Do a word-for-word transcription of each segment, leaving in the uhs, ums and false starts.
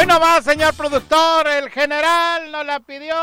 Hoy no va, señor productor, el general no la pidió.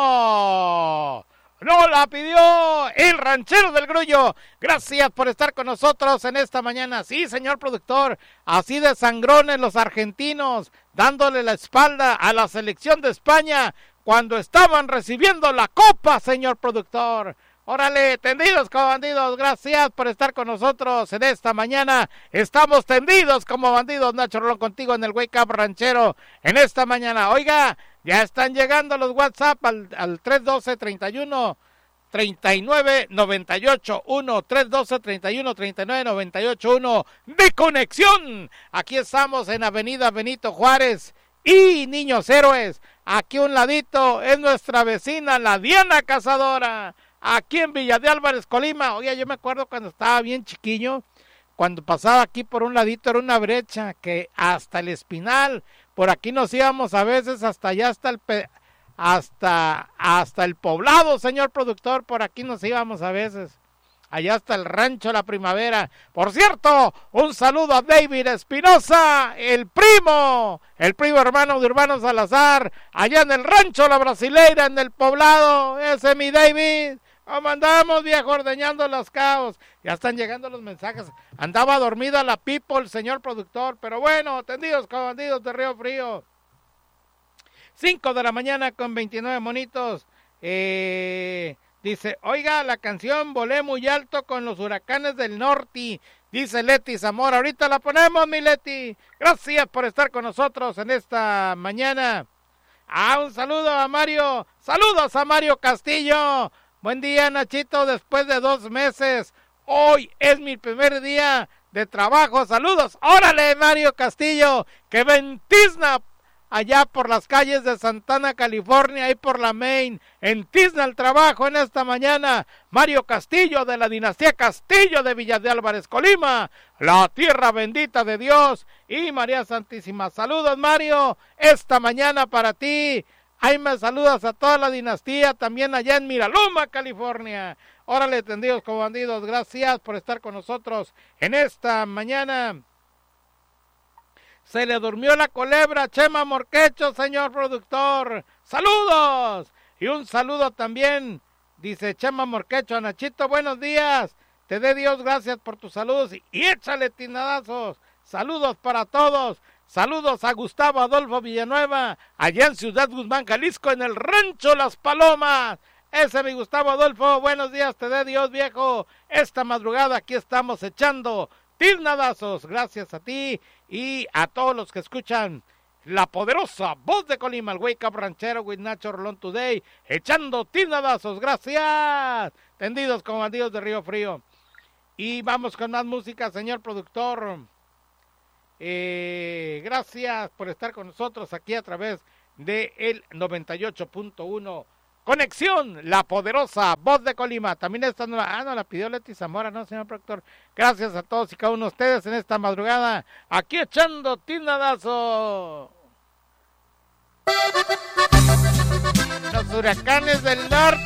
No la pidió el ranchero del Grullo. Gracias por estar con nosotros en esta mañana. Sí, señor productor, así de sangrones los argentinos, dándole la espalda a la selección de España cuando estaban recibiendo la copa, señor productor. Órale, tendidos como bandidos, gracias por estar con nosotros en esta mañana. Estamos tendidos como bandidos, Nacho Rolón, contigo en el Wake Up Ranchero en esta mañana. Oiga, ya están llegando los WhatsApp al, al tres uno dos, treinta y uno, treinta y nueve, noventa y ocho, uno, tres uno dos, treinta y uno, treinta y nueve, noventa y ocho, uno de conexión. Aquí estamos en Avenida Benito Juárez y Niños Héroes. Aquí un ladito es nuestra vecina, la Diana Cazadora. Aquí en Villa de Álvarez, Colima. Oye, yo me acuerdo cuando estaba bien chiquillo, cuando pasaba aquí por un ladito era una brecha que hasta el Espinal, por aquí nos íbamos a veces hasta allá, hasta el pe- hasta, hasta el Poblado, señor productor, por aquí nos íbamos a veces, allá hasta el Rancho La Primavera. Por cierto, un saludo a David Espinosa, el primo, el primo hermano de Urbano Salazar, allá en el Rancho La Brasileira, en el Poblado. Ese mi David. ¿Cómo andamos, viejo, ordeñando los caos? Ya están llegando los mensajes. Andaba dormida la people, señor productor, pero bueno, tendidos como bandidos de Río Frío. cinco de la mañana con veintinueve monitos. Eh, dice, oiga, la canción Volé muy alto con los huracanes del norte. Dice Leti Zamora, ahorita la ponemos, mi Leti. Gracias por estar con nosotros en esta mañana. Ah, un saludo a Mario. Saludos a Mario Castillo. Buen día, Nachito, después de dos meses, hoy es mi primer día de trabajo. Saludos, órale, Mario Castillo, que ventizna allá por las calles de Santana, California, ahí por la Main, en Tisna el trabajo en esta mañana. Mario Castillo, de la dinastía Castillo de Villa de Álvarez, Colima, la tierra bendita de Dios y María Santísima. Saludos, Mario, esta mañana para ti. Ahí me saludas a toda la dinastía, también allá en Miraloma, California. Órale, tendidos como bandidos, gracias por estar con nosotros en esta mañana. Se le durmió la culebra a Chema Morquecho, señor productor. ¡Saludos! Y un saludo también, dice Chema Morquecho, a Nachito, buenos días. Te dé Dios gracias por tus saludos y, y échale tinadazos. Saludos para todos. Saludos a Gustavo Adolfo Villanueva, allá en Ciudad Guzmán, Jalisco, en el Rancho Las Palomas. Ese mi Gustavo Adolfo, buenos días, te dé Dios, viejo. Esta madrugada aquí estamos echando tilnadazos. Gracias a ti y a todos los que escuchan la poderosa voz de Colima, el Wake Up Ranchero with Nacho Rolón Today, echando tilnadazos. Gracias, tendidos como bandidos de Río Frío. Y vamos con más música, señor productor. Eh, gracias por estar con nosotros aquí a través de el noventa y ocho punto uno. Conexión, la poderosa voz de Colima. También esta no la, ah, no la pidió Leti Zamora, no, señor productor. Gracias a todos y cada uno de ustedes en esta madrugada, aquí echando tilnadazo. Los huracanes del norte.